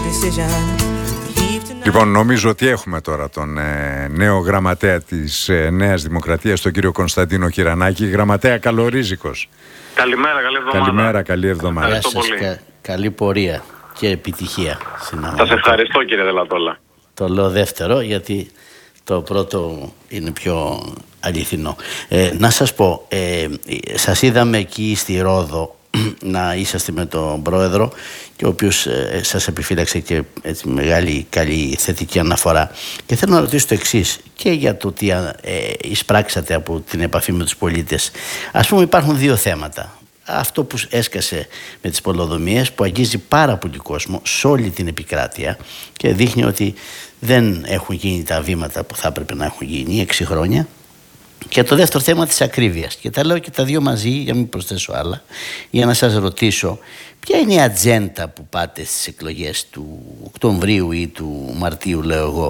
Λοιπόν, νομίζω ότι έχουμε τώρα τον νέο γραμματέα της Νέας Δημοκρατίας, τον κύριο Κωνσταντίνο Κυρανάκη. Γραμματέα, καλορίζικος. Καλημέρα, καλή εβδομάδα. Καλημέρα, καλή εβδομάδα. Γεια σας, καλή πορεία και επιτυχία. Σας ευχαριστώ, κύριε Δελατόλα. Το λέω δεύτερο γιατί το πρώτο είναι πιο αληθινό. Να σας πω, σας είδαμε εκεί στη Ρόδο να είσαστε με τον πρόεδρο και ο οποίος σας επιφύλαξε και έτσι μεγάλη καλή θετική αναφορά, και θέλω να ρωτήσω το εξής και για το τι εισπράξατε από την επαφή με τους πολίτες. Ας πούμε, υπάρχουν δύο θέματα. Αυτό που έσκασε με τις πολεοδομίες, που αγγίζει πάρα πολύ κόσμο σε όλη την επικράτεια και δείχνει ότι δεν έχουν γίνει τα βήματα που θα έπρεπε να έχουν γίνει 6 χρόνια. Και το δεύτερο θέμα της ακρίβειας. Και τα λέω και τα δύο μαζί, για να μην προσθέσω άλλα, για να σας ρωτήσω ποια είναι η ατζέντα που πάτε στις εκλογές του Οκτωβρίου ή του Μαρτίου, λέω εγώ.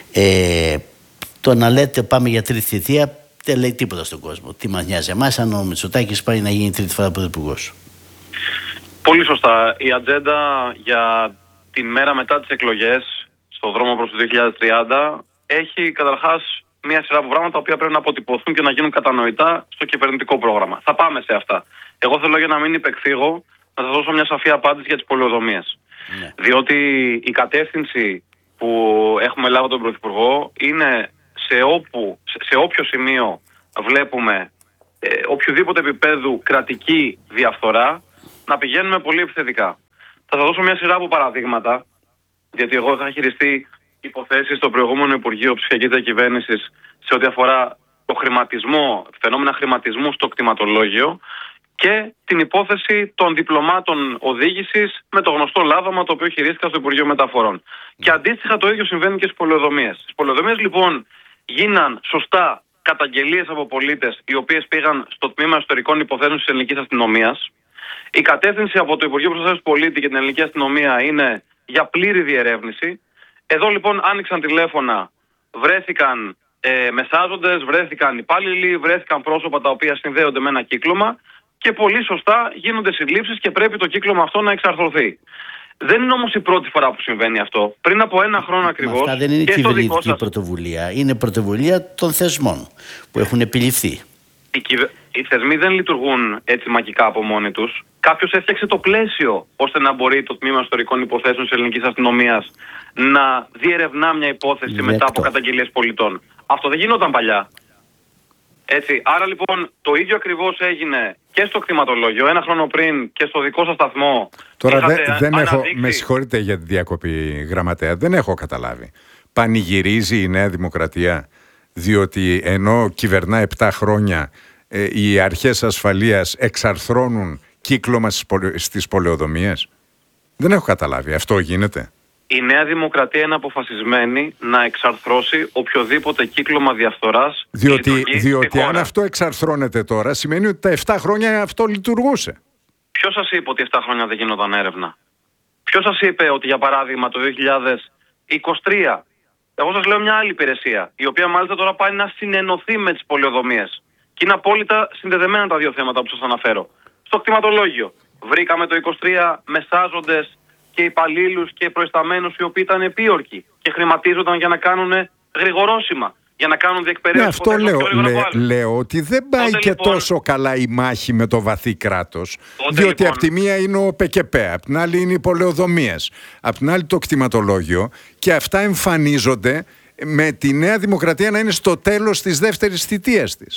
Το να λέτε πάμε για τρίτη θητεία δεν λέει τίποτα στον κόσμο. Τι μας νοιάζει εμάς αν ο Μητσοτάκης πάει να γίνει τρίτη φορά πρωθυπουργός? Πολύ σωστά. Η ατζέντα για την μέρα μετά τις εκλογές, στον δρόμο προς το 2030, έχει καταρχάς μια σειρά από πράγματα τα οποία πρέπει να αποτυπωθούν και να γίνουν κατανοητά στο κυβερνητικό πρόγραμμα. Θα πάμε σε αυτά. Εγώ θέλω, για να μην υπεκφύγω, να σας δώσω μια σαφή απάντηση για τις πολεοδομίες. Ναι. Διότι η κατεύθυνση που έχουμε λάβει τον Πρωθυπουργό είναι σε όποιο σημείο βλέπουμε οποιοδήποτε επίπεδου κρατική διαφθορά, να πηγαίνουμε πολύ επιθετικά. Θα σας δώσω μια σειρά από παραδείγματα, γιατί εγώ είχα χειριστεί υποθέσεις στο προηγούμενο Υπουργείο Ψηφιακής Διακυβέρνησης σε ό,τι αφορά το χρηματισμό, φαινόμενα χρηματισμού στο κτηματολόγιο και την υπόθεση των διπλωμάτων οδήγησης με το γνωστό λάδωμα το οποίο χειρίστηκα στο Υπουργείο Μεταφορών. Και αντίστοιχα το ίδιο συμβαίνει και στις πολεοδομίες. Στις πολεοδομίες λοιπόν γίναν σωστά καταγγελίες από πολίτες οι οποίες πήγαν στο Τμήμα Εσωτερικών Υποθέσεων της Ελληνικής Αστυνομίας. Η κατεύθυνση από το Υπουργείο Προστασίας του Πολίτη και την Ελληνική Αστυνομία είναι για πλήρη διερεύνηση. Εδώ λοιπόν άνοιξαν τηλέφωνα, βρέθηκαν μεσάζοντες, βρέθηκαν υπάλληλοι, βρέθηκαν πρόσωπα τα οποία συνδέονται με ένα κύκλωμα και πολύ σωστά γίνονται συλλήψεις και πρέπει το κύκλωμα αυτό να εξαρθρωθεί. Δεν είναι όμως η πρώτη φορά που συμβαίνει αυτό. Πριν από 1 χρόνο ακριβώς. Αυτά δεν είναι κυβερνητική πρωτοβουλία. Είναι πρωτοβουλία των θεσμών που έχουν επιληφθεί. Οι θεσμοί δεν λειτουργούν έτσι μαγικά από μόνοι τους. Κάποιος έφτιαξε το πλαίσιο ώστε να μπορεί το Τμήμα Ιστορικών Υποθέσεων της Ελληνικής Αστυνομίας να διερευνά μια υπόθεση μετά από καταγγελίες πολιτών. Αυτό δεν γινόταν παλιά. Έτσι. Άρα λοιπόν το ίδιο ακριβώς έγινε και στο κτηματολόγιο 1 χρόνο πριν και στο δικό σας σταθμό. Τώρα δεν έχω, με συγχωρείτε για τη διακοπή, γραμματέα, δεν έχω καταλάβει. Πανηγυρίζει η Νέα Δημοκρατία διότι ενώ κυβερνά 7 χρόνια οι αρχές ασφαλείας εξαρθρώνουν κύκλωμα στις πολεοδομίες? Δεν έχω καταλάβει. Αυτό γίνεται? Η Νέα Δημοκρατία είναι αποφασισμένη να εξαρθρώσει οποιοδήποτε κύκλωμα διαφθοράς. Διότι αν αυτό εξαρθρώνεται τώρα, σημαίνει ότι τα 7 χρόνια αυτό λειτουργούσε. Ποιος σας είπε ότι 7 χρόνια δεν γίνονταν έρευνα? Ποιος σας είπε ότι, για παράδειγμα, το 2023, εγώ σας λέω μια άλλη υπηρεσία, η οποία μάλιστα τώρα πάει να συνενωθεί με τις πολεοδομίες. Και είναι απόλυτα συνδεδεμένα τα δύο θέματα που σας αναφέρω. Στο κτηματολόγιο βρήκαμε το 23 μεσάζοντες και υπαλλήλους και προϊσταμένους οι οποίοι ήταν επίορκοι και χρηματίζονταν για να κάνουν γρηγορόσημα, για να κάνουν διεκπαιρέωση. Αυτό λέω ότι δεν πάει και λοιπόν τόσο καλά η μάχη με το βαθύ κράτος. Διότι λοιπόν, από τη μία είναι ο ΠΚΠ, από την άλλη είναι οι πολεοδομίες, από την άλλη το κτηματολόγιο, και αυτά εμφανίζονται με τη Νέα Δημοκρατία να είναι στο τέλος της δεύτερης θητείας της.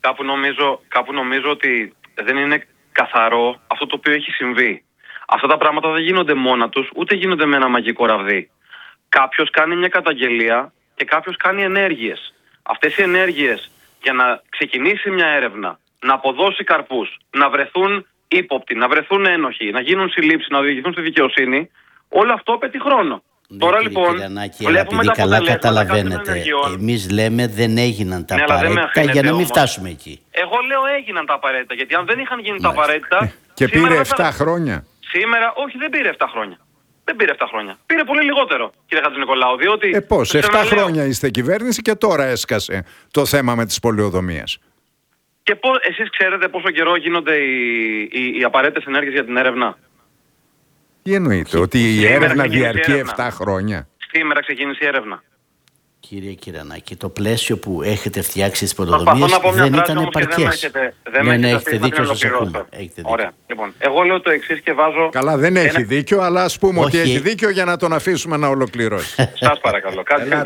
Κάπου νομίζω ότι δεν είναι καθαρό αυτό το οποίο έχει συμβεί. Αυτά τα πράγματα δεν γίνονται μόνα τους, ούτε γίνονται με ένα μαγικό ραβδί. Κάποιος κάνει μια καταγγελία και κάποιος κάνει ενέργειες. Αυτές οι ενέργειες για να ξεκινήσει μια έρευνα, να αποδώσει καρπούς, να βρεθούν ύποπτοι, να βρεθούν ένοχοι, να γίνουν συλλήψεις, να οδηγηθούν στη δικαιοσύνη, όλο αυτό απαιτεί χρόνο. Ναι, τώρα λοιπόν βλέπουμε τα καλά καταλαβαίνετε. Εμείς λέμε δεν έγιναν τα απαραίτητα για να μην φτάσουμε εκεί. Εγώ λέω έγιναν τα απαραίτητα, γιατί αν δεν είχαν γίνει τα απαραίτητα. Και πήρε 7 χρόνια. Σήμερα, όχι, δεν πήρε 7 χρόνια. Δεν πήρε 7 χρόνια. Πήρε πολύ λιγότερο, κύριε Χατζηνικολάου. Διότι. Πώς, 7 χρόνια είστε κυβέρνηση και τώρα έσκασε το θέμα με τις πολεοδομίες. Και εσείς ξέρετε πόσο καιρό γίνονται οι απαραίτητες ενέργειες για την έρευνα? Τι εννοείται, ότι η έρευνα διαρκεί 7 χρόνια? Σήμερα ξεκίνησε η έρευνα. Κύριε Κυρανάκη, το πλαίσιο που έχετε φτιάξει στις πρωτοβουλίες δεν ήταν επαρκές. Δεν έχετε δίκιο, σας ακούμε. Ωραία. Λοιπόν, εγώ λέω το εξής και βάζω... Καλά, δεν έχει δίκιο, αλλά ας πούμε ότι έχει δίκιο για να τον αφήσουμε να ολοκληρώσει. Σας παρακαλώ.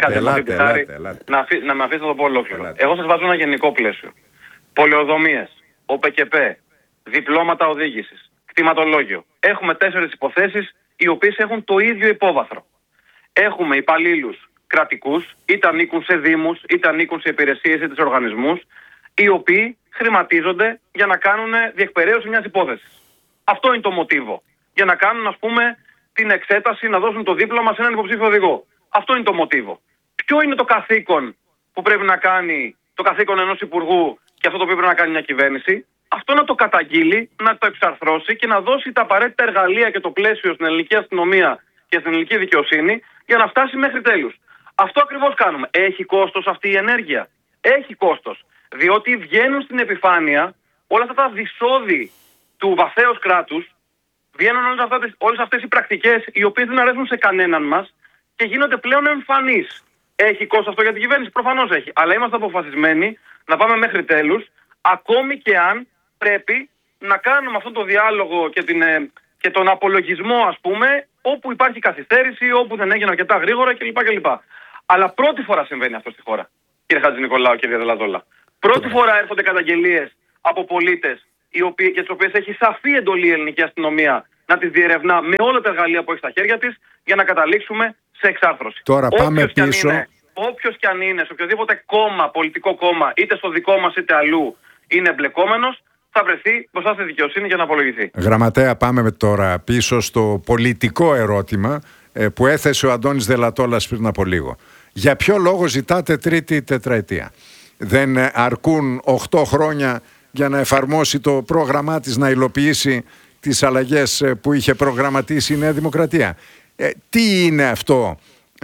Να με αφήσετε να το πω ολόκληρο. Εγώ σας βάζω ένα γενικό πλαίσιο. Πολεοδομίες, ΟΠΚΠ, διπλώματα οδήγησης, κτηματολόγιο. Έχουμε 4 υποθέσεις οι οποίες έχουν το ίδιο υπόβαθρο. Έχουμε υπαλλήλους κρατικούς, είτε ανήκουν σε δήμους, είτε ανήκουν σε υπηρεσίες, είτε σε οργανισμούς, οι οποίοι χρηματίζονται για να κάνουν διεκπεραίωση μιας υπόθεσης. Αυτό είναι το μοτίβο. Για να κάνουν, ας πούμε, την εξέταση, να δώσουν το δίπλωμα σε έναν υποψήφιο οδηγό. Αυτό είναι το μοτίβο. Ποιο είναι το καθήκον που πρέπει να κάνει, το καθήκον ενός υπουργού και αυτό το οποίο πρέπει να κάνει μια κυβέρνηση? Αυτό να το καταγγείλει, να το εξαρθρώσει και να δώσει τα απαραίτητα εργαλεία και το πλαίσιο στην ελληνική αστυνομία και στην ελληνική δικαιοσύνη για να φτάσει μέχρι τέλους. Αυτό ακριβώς κάνουμε. Έχει κόστος αυτή η ενέργεια? Έχει κόστος. Διότι βγαίνουν στην επιφάνεια όλα αυτά τα δυσόδη του βαθέως κράτους, βγαίνουν όλες αυτές οι πρακτικές οι οποίες δεν αρέσουν σε κανέναν μας και γίνονται πλέον εμφανείς. Έχει κόστος αυτό για την κυβέρνηση? Προφανώς έχει. Αλλά είμαστε αποφασισμένοι να πάμε μέχρι τέλους, ακόμη και αν πρέπει να κάνουμε αυτόν τον διάλογο και τον απολογισμό, ας πούμε, όπου υπάρχει καθυστέρηση, όπου δεν έγινε αρκετά γρήγορα κλπ. Αλλά πρώτη φορά συμβαίνει αυτό στη χώρα, κύριε Χατζηνικολάου, κύριε Δελαδόλα. Πρώτη φορά έρχονται καταγγελίες από πολίτες για τις οποίες έχει σαφή εντολή η ελληνική αστυνομία να τις διερευνά με όλα τα εργαλεία που έχει στα χέρια της για να καταλήξουμε σε εξάρθρωση. Τώρα πάμε πίσω. Όποιος και αν είναι, σε οποιοδήποτε κόμμα, πολιτικό κόμμα, είτε στο δικό μας είτε αλλού, είναι εμπλεκόμενος, θα βρεθεί μπροστά στη δικαιοσύνη για να απολογηθεί. Γραμματέα, πάμε τώρα πίσω στο πολιτικό ερώτημα που έθεσε ο Αντώνης Δελατόλας πριν από λίγο. Για ποιο λόγο ζητάτε τρίτη τετραετία? Δεν αρκούν 8 χρόνια για να εφαρμόσει το πρόγραμμά της, να υλοποιήσει τις αλλαγές που είχε προγραμματίσει η Νέα Δημοκρατία? Τι είναι αυτό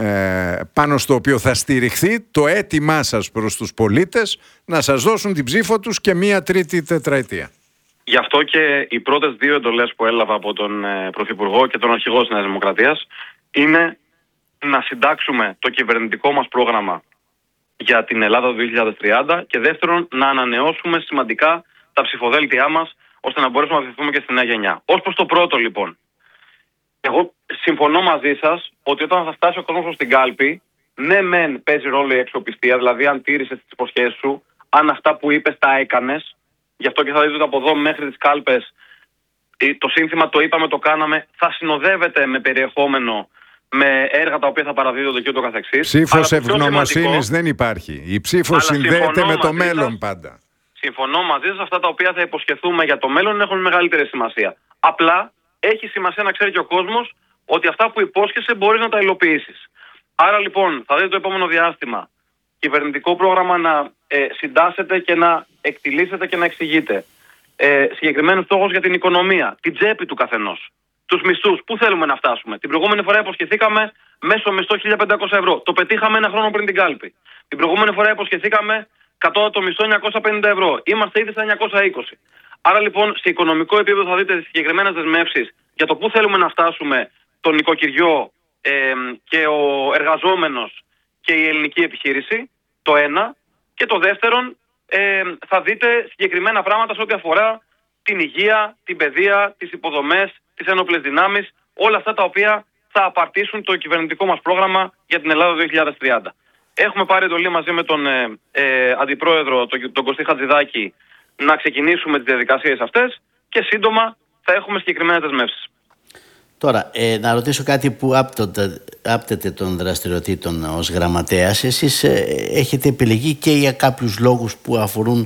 πάνω στο οποίο θα στηριχθεί το αίτημά σας προς τους πολίτες να σας δώσουν την ψήφο τους και μία τρίτη τετραετία? Γι' αυτό και οι πρώτες 2 εντολές που έλαβα από τον Πρωθυπουργό και τον Αρχηγό της Νέας Δημοκρατίας είναι να συντάξουμε το κυβερνητικό μας πρόγραμμα για την Ελλάδα του 2030 και δεύτερον να ανανεώσουμε σημαντικά τα ψηφοδέλτιά μας ώστε να μπορέσουμε να βοηθηθούμε και στη νέα γενιά. Ως προς το πρώτο λοιπόν, εγώ συμφωνώ μαζί σας ότι όταν θα φτάσει ο κόσμος προς την κάλπη, ναι μεν παίζει ρόλο η αξιοπιστία, δηλαδή αν τήρησες τις υποσχέσεις σου, αν αυτά που είπες τα έκανες, γι' αυτό και θα δείτε ότι από εδώ μέχρι τις κάλπες το σύνθημα το είπαμε, το κάναμε, θα συνοδεύεται με περιεχόμενο, με έργα τα οποία θα παραδίδονται και ούτω καθεξής. Ψήφος ευγνωμοσύνης δεν υπάρχει. Η ψήφος συνδέεται με το μέλλον πάντα. Συμφωνώ μαζί σας, αυτά τα οποία θα υποσχεθούμε για το μέλλον έχουν μεγαλύτερη σημασία. Απλά έχει σημασία να ξέρει και ο κόσμος ότι αυτά που υπόσχεσαι μπορείς να τα υλοποιήσεις. Άρα λοιπόν θα δείτε το επόμενο διάστημα κυβερνητικό πρόγραμμα να συντάσσεται και να εκτιλήσεται και να εξηγείται. Συγκεκριμένους στόχους για την οικονομία, την τσέπη του καθενός. Τους μισθούς, πού θέλουμε να φτάσουμε? Την προηγούμενη φορά υποσχεθήκαμε μέσο μισθό 1.500 ευρώ. Το πετύχαμε 1 χρόνο πριν την κάλπη. Την προηγούμενη φορά υποσχεθήκαμε κατώτατο μισθό 950 ευρώ. Είμαστε ήδη στα 920. Άρα λοιπόν σε οικονομικό επίπεδο θα δείτε συγκεκριμένες δεσμεύσεις για το πού θέλουμε να φτάσουμε το νοικοκυριό και ο εργαζόμενος και η ελληνική επιχείρηση. Το ένα. Και το δεύτερον, θα δείτε συγκεκριμένα πράγματα σε ό,τι αφορά την υγεία, την παιδεία, τις υποδομές, τις ένοπλες δυνάμεις, όλα αυτά τα οποία θα απαρτήσουν το κυβερνητικό μας πρόγραμμα για την Ελλάδα 2030. Έχουμε πάρει εντολή μαζί με τον Αντιπρόεδρο, τον Κωστή Χατζηδάκη, να ξεκινήσουμε τις διαδικασίες αυτές και σύντομα θα έχουμε συγκεκριμένες δεσμεύσεις. Τώρα, να ρωτήσω κάτι που άπτεται των δραστηριοτήτων ως γραμματέας. Εσείς έχετε επιλεγεί και για κάποιους λόγους που αφορούν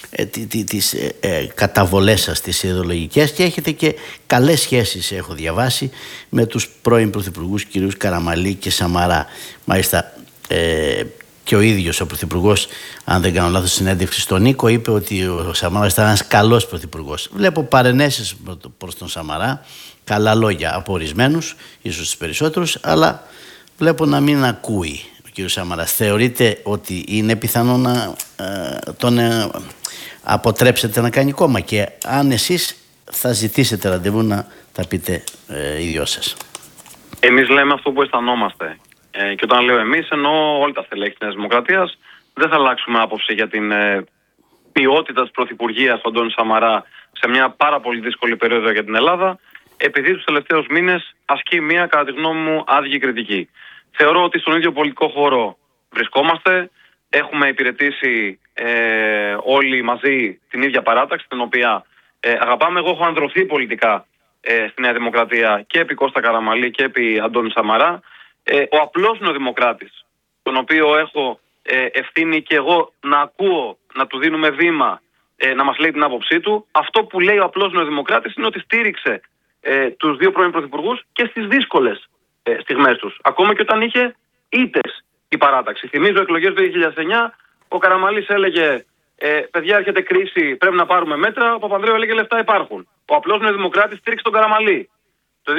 τις καταβολές σας, τις ιδεολογικές, και έχετε και καλές σχέσεις, έχω διαβάσει, με τους πρώην πρωθυπουργούς κυρίους Καραμανλή και Σαμαρά. Μάλιστα και ο ίδιος ο πρωθυπουργός, αν δεν κάνω λάθος, συνέντευξη στον Νίκο, είπε ότι ο Σαμαράς ήταν ένας καλός πρωθυπουργός. Βλέπω παρενέσεις προς τον Σαμαρά, καλά λόγια από ορισμένους, ίσως τους περισσότερους, αλλά βλέπω να μην ακούει ο κύριος Σαμαράς. Θεωρείτε ότι είναι πιθανό να τον αποτρέψετε να κάνει κόμμα? Και αν εσείς θα ζητήσετε ραντεβού να τα πείτε οι δυο σας? Εμείς λέμε αυτό που αισθανόμαστε. Και όταν λέω εμείς, εννοώ όλοι τα στελέχη της Νέας Δημοκρατίας. Δεν θα αλλάξουμε άποψη για την ποιότητα της πρωθυπουργίας του Αντώνη Σαμαρά σε μια πάρα πολύ δύσκολη περίοδο για την Ελλάδα, επειδή τους τελευταίους μήνες ασκεί μια, κατά τη γνώμη μου, άδικη κριτική. Θεωρώ ότι στον ίδιο πολιτικό χώρο βρισκόμαστε. Έχουμε υπηρετήσει όλοι μαζί την ίδια παράταξη, την οποία αγαπάμε. Εγώ έχω ανδρωθεί πολιτικά στη Νέα Δημοκρατία και επί Κώστα Καραμανλή και επί Αντώνη Σαμαρά. Ο απλός νεοδημοκράτης, τον οποίο έχω ευθύνη και εγώ να ακούω, να του δίνουμε βήμα, να μας λέει την άποψή του, αυτό που λέει ο απλός νεοδημοκράτης είναι ότι στήριξε τους δύο πρώην πρωθυπουργούς και στις δύσκολες στιγμές τους. Ακόμα και όταν είχε ήττες η παράταξη. Θυμίζω εκλογές του 2009, ο Καραμανλής έλεγε παιδιά, έρχεται κρίση, πρέπει να πάρουμε μέτρα. Ο Παπανδρέου έλεγε λεφτά υπάρχουν. Ο απλός νεοδημοκράτης στήριξε τον Καραμανλή. Το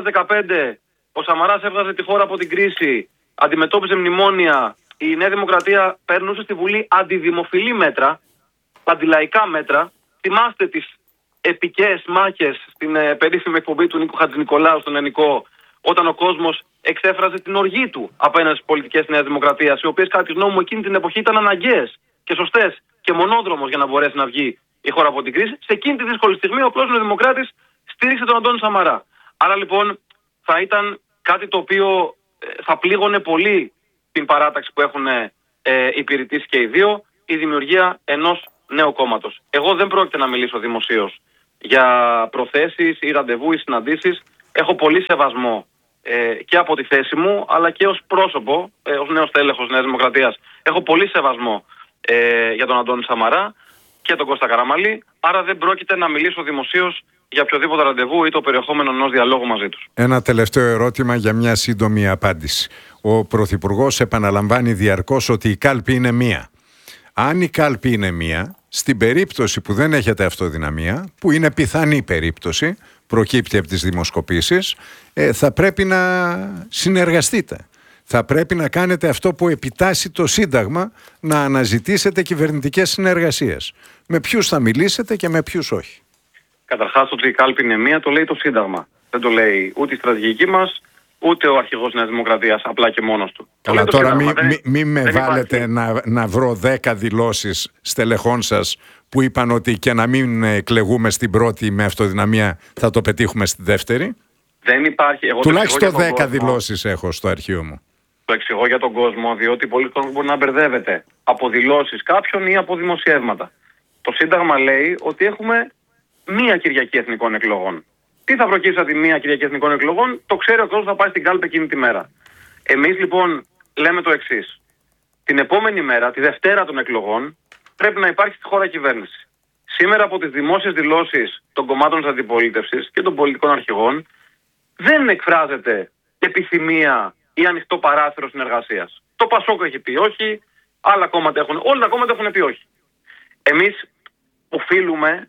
2015 ο Σαμαράς έβγαζε τη χώρα από την κρίση, αντιμετώπιζε μνημόνια. Η Νέα Δημοκρατία περνούσε στη Βουλή αντιδημοφιλή μέτρα, αντιλαϊκά μέτρα. Θυμάστε τις επικές μάχες στην περίφημη εκπομπή του Νίκου Χατζηνικολάου στον Ελληνικό, όταν ο κόσμος εξέφραζε την οργή του απέναντι στις πολιτικές της Νέας Δημοκρατίας, οι οποίες κατά τη γνώμη μου εκείνη την εποχή ήταν αναγκαίες και σωστές και μονόδρομος για να μπορέσει να βγει η χώρα από την κρίση. Σε εκείνη τη δύσκολη στιγμή ο απλός νεοδημοκράτης στήριξε τον Αντώνη Σαμαρά. Άρα λοιπόν θα ήταν κάτι το οποίο θα πλήγωνε πολύ την παράταξη που έχουν υπηρετήσει και οι δύο, η δημιουργία ενός νέου κόμματος. Εγώ δεν πρόκειται να μιλήσω δημοσίως για προθέσεις ή ραντεβού ή συναντήσεις. Έχω πολύ σεβασμό και από τη θέση μου, αλλά και ως πρόσωπο, ως νέος τέλεχος Νέας Δημοκρατίας. Έχω πολύ σεβασμό για τον Αντώνη Σαμαρά και τον Κώστα Καραμανλή, άρα δεν πρόκειται να μιλήσω δημοσίως για οποιοδήποτε ραντεβού ή το περιεχόμενο ενός διαλόγου μαζί τους. Ένα τελευταίο ερώτημα για μια σύντομη απάντηση. Ο Πρωθυπουργός επαναλαμβάνει διαρκώς ότι η κάλπη είναι μία. Αν η κάλπη είναι μία, στην περίπτωση που δεν έχετε αυτοδυναμία, που είναι πιθανή περίπτωση, προκύπτει από τις δημοσκοπήσεις, θα πρέπει να συνεργαστείτε. Θα πρέπει να κάνετε αυτό που επιτάσσει το Σύνταγμα, να αναζητήσετε κυβερνητικές συνεργασίες. Με ποιους θα μιλήσετε και με ποιους όχι? Καταρχάς, ότι η κάλπη είναι μία, το λέει το Σύνταγμα. Δεν το λέει ούτε η στρατηγική μας, ούτε ο αρχηγός Νέας Δημοκρατίας, απλά και μόνος του. Καλά, τώρα μην με βάλετε να βρω 10 δηλώσεις στελεχών σας που είπαν ότι και να μην εκλεγούμε στην πρώτη με αυτοδυναμία θα το πετύχουμε στη δεύτερη. Δεν υπάρχει. Εγώ τουλάχιστον 10 δηλώσεις έχω στο αρχείο μου. Το εξηγώ για τον κόσμο, διότι πολλοί κόσμοι μπορεί να μπερδεύεται από δηλώσεις κάποιων ή από δημοσιεύματα. Το Σύνταγμα λέει ότι έχουμε μία Κυριακή Εθνικών Εκλογών. Τι θα προκύψει από τη μία Κυριακή Εθνικών Εκλογών, το ξέρει ο κόσμος, θα πάει στην κάλπη εκείνη τη μέρα. Εμείς λοιπόν λέμε το εξής. Την επόμενη μέρα, τη Δευτέρα των εκλογών, πρέπει να υπάρχει στη χώρα κυβέρνηση. Σήμερα από τις δημόσιες δηλώσεις των κομμάτων της αντιπολίτευσης και των πολιτικών αρχηγών δεν εκφράζεται επιθυμία ή ανοιχτό παράθυρο συνεργασίας. Το Πασόκ έχει πει όχι, όλα τα κόμματα έχουν πει όχι. Εμείς οφείλουμε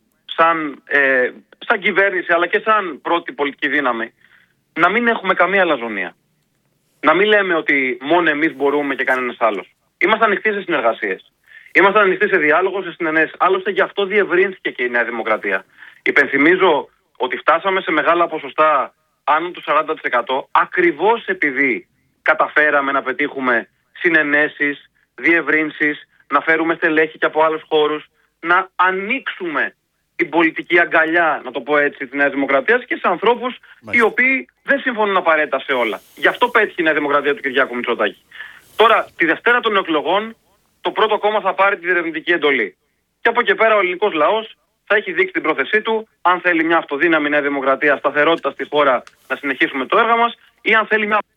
σαν κυβέρνηση αλλά και σαν πρώτη πολιτική δύναμη να μην έχουμε καμία αλαζονία. Να μην λέμε ότι μόνο εμείς μπορούμε και κανένας άλλος. Είμαστε ανοιχτοί σε συνεργασίες. Είμαστε ανοιχτοί σε διάλογο, σε συνενέσεις. Άλλωστε γι' αυτό διευρύνθηκε και η Νέα Δημοκρατία. Υπενθυμίζω ότι φτάσαμε σε μεγάλα ποσοστά άνω του 40% ακριβώς επειδή καταφέραμε να πετύχουμε συνενέσεις, διευρύνσεις, να φέρουμε στελέχη και από άλλους χώρους, να ανοίξουμε την πολιτική αγκαλιά, να το πω έτσι, της Νέας Δημοκρατίας και σε ανθρώπους οι οποίοι δεν συμφωνούν απαραίτητα σε όλα. Γι' αυτό πέτυχε η Νέα Δημοκρατία του Κυριάκου Μητσοτάκη. Τώρα, τη Δευτέρα των εκλογών, το πρώτο κόμμα θα πάρει τη διερευνητική εντολή. Και από εκεί πέρα ο ελληνικός λαός θα έχει δείξει την πρόθεσή του, αν θέλει μια αυτοδύναμη Νέα Δημοκρατία, σταθερότητα στη χώρα, να συνεχίσουμε το έργο μας, ή αν θέλει μια.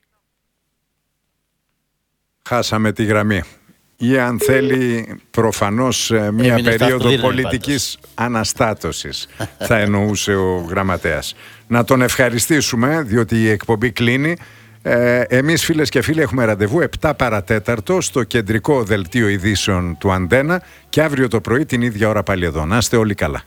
Χάσαμε τη γραμμή. Ή αν θέλει προφανώς μια περίοδο πολιτικής αναστάτωσης, θα εννοούσε ο γραμματέας. Να τον ευχαριστήσουμε, διότι η εκπομπή κλείνει. Εμείς, φίλες και φίλοι, έχουμε ραντεβού 7 παρατέταρτο στο κεντρικό δελτίο ειδήσεων του Αντένα και αύριο το πρωί την ίδια ώρα πάλι εδώ. Να είστε όλοι καλά.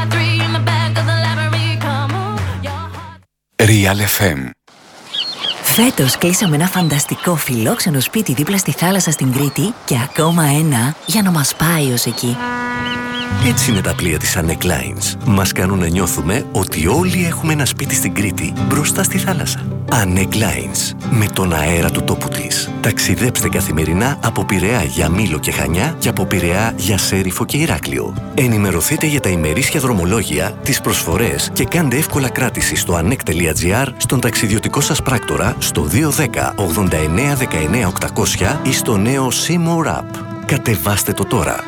Real FM Φέτος κλείσαμε ένα φανταστικό φιλόξενο σπίτι δίπλα στη θάλασσα στην Κρήτη και ακόμα ένα για να μας πάει ως εκεί. Έτσι είναι τα πλοία της Annec Lines. Μας κάνουν να νιώθουμε ότι όλοι έχουμε ένα σπίτι στην Κρήτη, μπροστά στη θάλασσα. Annec Lines. Με τον αέρα του τόπου της. Ταξιδέψτε καθημερινά από Πειραιά για Μήλο και Χανιά και από Πειραιά για Σέριφο και Ηράκλειο. Ενημερωθείτε για τα ημερήσια δρομολόγια, τις προσφορές και κάντε εύκολα κράτηση στο annec.gr, στον ταξιδιωτικό σας πράκτορα, στο 210 89 19 800 ή στο νέο Seymour App. Κατεβάστε το τώρα.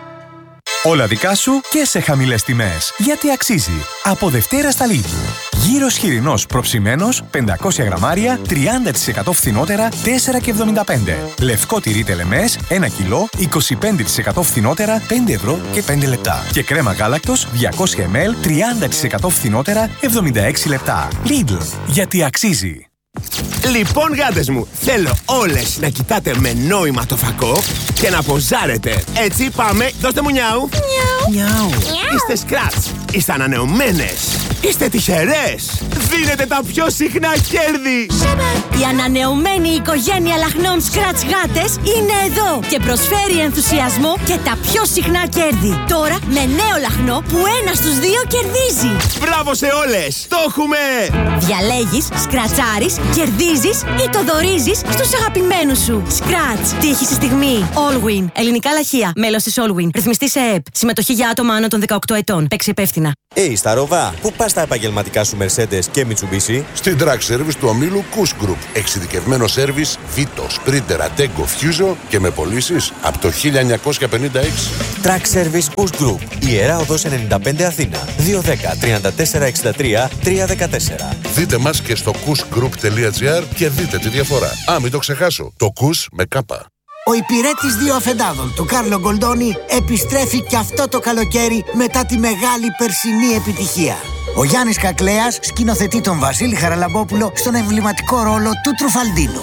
Όλα δικά σου και σε χαμηλές τιμές. Γιατί αξίζει. Από Δευτέρα στα Lidl. Γύρος χοιρινός προψημένος, 500 γραμμάρια, 30% φθηνότερα, 4,75. Λευκό τυρί τελεμές, 1 κιλό, 25% φθηνότερα, 5 ευρώ και 5 λεπτά. Και κρέμα γάλακτος, 200 ml, 30% φθηνότερα, 76 λεπτά. Lidl. Γιατί αξίζει. Λοιπόν, γάτες μου, θέλω όλες να κοιτάτε με νόημα το φακό και να ποζάρετε. Έτσι, πάμε, δώστε μου νιάου. Νιάου. Είστε σκράτς, είστε ανανεωμένες, είστε τυχερές. Δίνετε τα πιο συχνά κέρδη. Η ανανεωμένη οικογένεια λαχνών σκράτς γάτες είναι εδώ και προσφέρει ενθουσιασμό και τα πιο συχνά κέρδη. Τώρα με νέο λαχνό που 1 στους 2 κερδίζει. Μπράβο σε όλες, το έχουμε! Διαλέγεις, σκρατσάρεις, κερδίζεις ή το δωρίζεις στους αγαπημένους σου. Σκράτς, τύχη στη στιγμή. Allwin. Ελληνικά λαχεία. Μέλος της Allwin. Ρυθμιστή σε ΕΕΠ. Συμμετοχή για άτομα άνω των 18 ετών. Παίξει υπεύθυνα. Σταρόβα, πού πας τα επαγγελματικά σου Mercedes και Mitsubishi? Στην Track Service του ομίλου KUS Group. Εξειδικευμένο σέρβις Vito, Sprinter, Ateco, Fuso και με πωλήσεις από το 1956. Track Service KUS Group. Ιερά Οδός 95 Αθήνα. 210 34 63 314. Δείτε μας και στο kusgroup.gr και δείτε τη διαφορά. Μην το ξεχάσω. Το KUS με κάπα. Ο υπηρέτης 2 αφεντάδων, του Κάρλο Γκολντόνι, επιστρέφει και αυτό το καλοκαίρι μετά τη μεγάλη περσινή επιτυχία. Ο Γιάννης Κακλέας σκηνοθετεί τον Βασίλη Χαραλαμπόπουλο στον εμβληματικό ρόλο του Τρουφαλντίνο.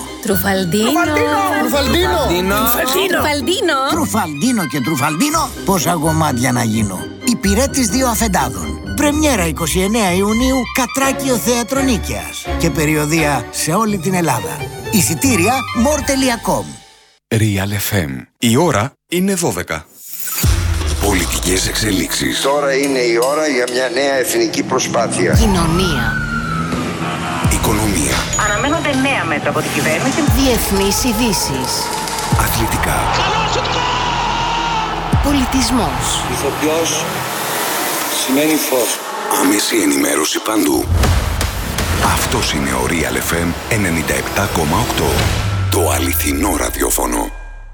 Τρουφαλντίνο και Τρουφαλντίνο, πόσα γομάτια να γίνω. Υπηρέτης 2 αφεντάδων. Πρεμιέρα 29 Ιουνίου, Κατράκιο Θέατρο Νίκαιας. Και περιοδεία σε όλη την Ελλάδα. Εισιτήρια more.com. Real FM. Η ώρα είναι 12. Πολιτικές εξελίξεις. Τώρα είναι η ώρα για μια νέα εθνική προσπάθεια. Κοινωνία. Οικονομία. Αναμένονται νέα μέτρα από την κυβέρνηση. Διεθνείς ειδήσεις. Αθλητικά. Πολιτισμός. Ηθοποιός σημαίνει φως. Άμεση ενημέρωση παντού. Αυτός είναι ο Real FM 97,8. Το αληθινό ραδιόφωνο.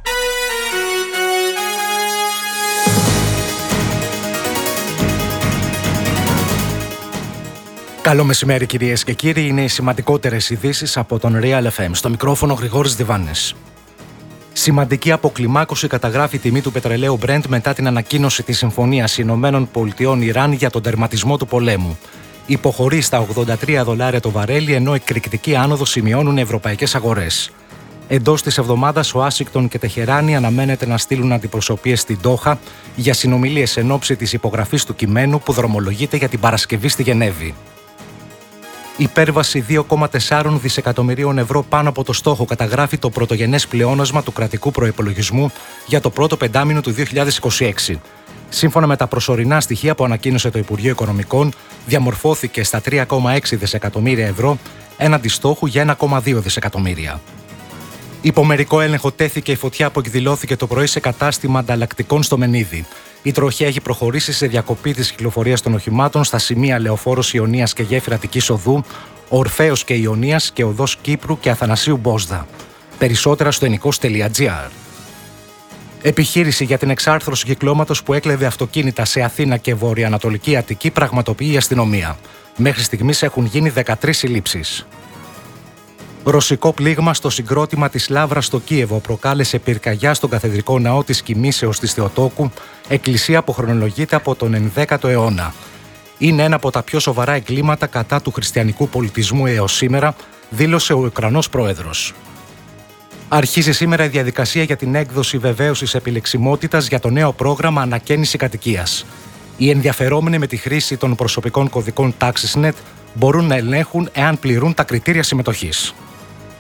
Καλό μεσημέρι κυρίες και κύριοι, είναι οι σημαντικότερες ειδήσεις από τον Real FM. Στο μικρόφωνο Γρηγόρης Διβάνης. Σημαντική αποκλιμάκωση καταγράφει η τιμή του πετρελαίου Brent μετά την ανακοίνωση της Συμφωνίας ΗΠΑ-Ιράν για τον τερματισμό του πολέμου. Υποχωρεί στα $83 το βαρέλι, ενώ εκρηκτική άνοδο σημειώνουν οι ευρωπαϊκές αγορές. Εντός της εβδομάδας, Ουάσιγκτον και Τεχεράνη αναμένεται να στείλουν αντιπροσωπείες στην Ντόχα για συνομιλίες εν ώψη της υπογραφής του κειμένου που δρομολογείται για την Παρασκευή στη Γενέβη. Υπέρβαση 2,4 δισεκατομμυρίων ευρώ πάνω από το στόχο καταγράφει το πρωτογενές πλεόνασμα του κρατικού προϋπολογισμού για το πρώτο πεντάμηνο του 2026. Σύμφωνα με τα προσωρινά στοιχεία που ανακοίνωσε το Υπουργείο Οικονομικών, διαμορφώθηκε στα 3,6 δισεκατομμύρια ευρώ έναντι στόχου για 1,2 δισεκατομμύρια. Υπό μερικό έλεγχο τέθηκε η φωτιά που εκδηλώθηκε το πρωί σε κατάστημα ανταλλακτικών στο Μενίδη. Η τροχιά έχει προχωρήσει σε διακοπή της κυκλοφορίας των οχημάτων στα σημεία Λεωφόρος Ιωνίας και Γέφυρα Αττικής Οδού, Ορφέως και Ιωνίας και Οδός Κύπρου και Αθανασίου Μπόσδα. Περισσότερα στο ενικός.gr. Επιχείρηση για την εξάρθρωση κυκλώματος που έκλεβε αυτοκίνητα σε Αθήνα και Βορειοανατολική Αττική πραγματοποιεί η αστυνομία. Μέχρι στιγμής έχουν γίνει 13 συλλήψεις. Ρωσικό πλήγμα στο συγκρότημα της Λαύρας στο Κίεβο προκάλεσε πυρκαγιά στον καθεδρικό ναό της Κοιμήσεως της Θεοτόκου, εκκλησία που χρονολογείται από τον 11ο αιώνα. Είναι ένα από τα πιο σοβαρά εγκλήματα κατά του χριστιανικού πολιτισμού έως σήμερα, δήλωσε ο Ουκρανός πρόεδρος. Αρχίζει σήμερα η διαδικασία για την έκδοση βεβαίωσης επιλεξιμότητας για το νέο πρόγραμμα ανακαίνιση κατοικίας. Οι ενδιαφερόμενοι με τη χρήση των προσωπικών κωδικών TaxisNet μπορούν να ελέγχουν εάν πληρούν τα κριτήρια συμμετοχής.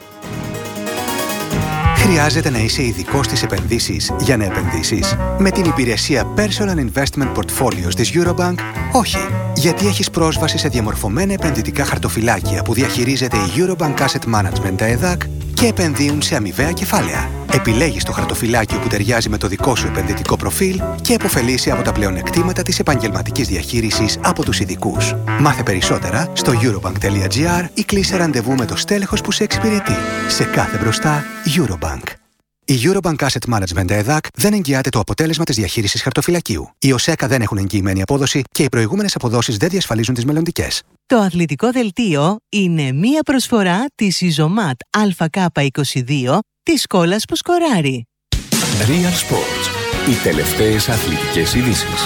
Χρειάζεται να είσαι ειδικός στις επενδύσεις για να επενδύσεις? Με την υπηρεσία Personal Investment Portfolios της Eurobank, όχι. Γιατί έχεις πρόσβαση σε διαμορφωμένα επενδυτικά χαρτοφυλάκια που διαχειρίζεται η Eurobank Asset Management ΕΔΑΚ και επενδύουν σε αμοιβαία κεφάλαια. Επιλέγεις το χαρτοφυλάκιο που ταιριάζει με το δικό σου επενδυτικό προφίλ και επωφελείσαι από τα πλεονεκτήματα της επαγγελματικής διαχείρισης από τους ειδικούς. Μάθε περισσότερα στο eurobank.gr ή κλείσε ραντεβού με το στέλεχος που σε εξυπηρετεί. Σε κάθε μπροστά, Eurobank. Η Eurobank Asset Management ΕΔΑΚ δεν εγγυάται το αποτέλεσμα της διαχείρισης χαρτοφυλακίου. Οι ΟΣΕΚΑ δεν έχουν εγγυημένη απόδοση και οι προηγούμενες αποδόσεις δεν διασφαλίζουν τις μελλοντικές. Το αθλητικό δελτίο είναι μία προσφορά της Ιζωμάτ ΑΚ22 της σκόλας που σκοράρει. Real Sports. Οι τελευταίες αθλητικές ειδήσεις.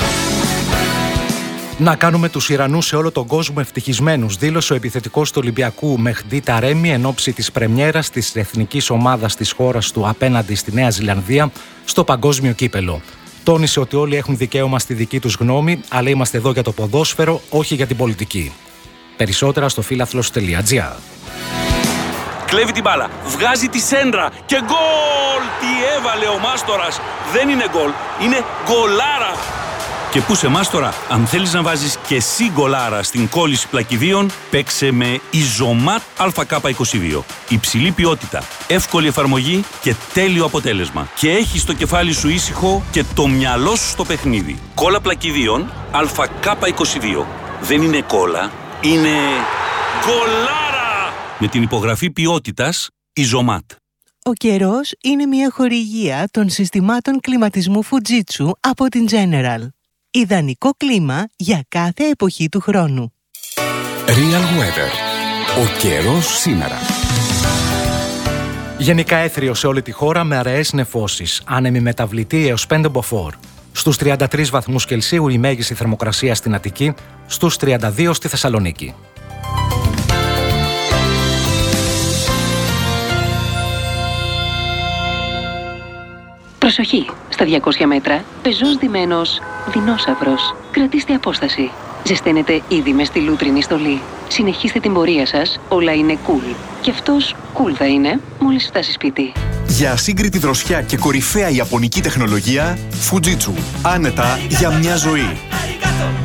Να κάνουμε τους Ιρανούς σε όλο τον κόσμο ευτυχισμένους, δήλωσε ο επιθετικός του Ολυμπιακού Μεχντή Ταρέμι εν ώψη της πρεμιέρας της εθνικής ομάδας της χώρας του απέναντι στη Νέα Ζηλανδία στο παγκόσμιο κύπελο. Τόνισε ότι όλοι έχουν δικαίωμα στη δική τους γνώμη, αλλά είμαστε εδώ για το ποδόσφαιρο, όχι για την πολιτική. Περισσότερα στο φίλαθλος.gr. Κλέβει την μπάλα, βγάζει τη σέντρα και γκολ! Τι έβαλε ο Μάστορας! Δεν είναι γκολ, είναι γκολάρα! Και πού σε Μάστορα, αν θέλεις να βάζεις και εσύ γκολάρα στην κόλληση πλακιδίων, παίξε με Ιζωμάτ ΑΚ22. Υψηλή ποιότητα, εύκολη εφαρμογή και τέλειο αποτέλεσμα. Και έχεις το κεφάλι σου ήσυχο και το μυαλό σου στο παιχνίδι. Κόλλα πλακιδίων ΑΚ22. Δεν είναι κόλλα, είναι γκολάρα! Με την υπογραφή ποιότητας Ιζωμάτ. Ο καιρός είναι μια χορηγία των συστημάτων κλιματισμού Fujitsu από την General. Ιδανικό κλίμα για κάθε εποχή του χρόνου. Real Weather. Ο καιρός σήμερα. Γενικά έθριο σε όλη τη χώρα με αραιές νεφώσεις. Άνεμη μεταβλητή έως 5 μποφόρ. Στους 33 βαθμούς Κελσίου η μέγιστη θερμοκρασία στην Αττική, στους 32 στη Θεσσαλονίκη. Προσοχή! Στα 200 μέτρα, πεζός ντυμένος δεινόσαυρος. Κρατήστε απόσταση. Ζεσταίνετε ήδη με στη λούτρινη στολή. Συνεχίστε την πορεία σας, όλα είναι cool. Και αυτός cool θα είναι μόλις φτάσει σπίτι. Για ασύγκριτη δροσιά και κορυφαία ιαπωνική τεχνολογία, Fujitsu. Άνετα για μια ζωή.